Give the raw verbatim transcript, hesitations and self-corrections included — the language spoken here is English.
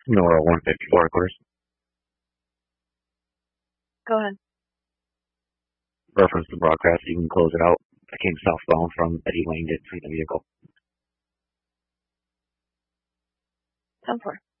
Nora one fifty-four, of course. Go ahead. Reference the broadcast, you can close it out. I came southbound from Eddie Wayne, didn't see the vehicle. ten four.